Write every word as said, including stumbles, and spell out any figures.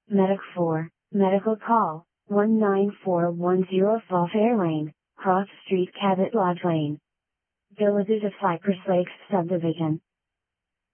Medic four, Medical Call, one nine four one zero Falfair Lane, Cross Street Cabot Lodge Lane. Villages of Cypress Lakes Subdivision.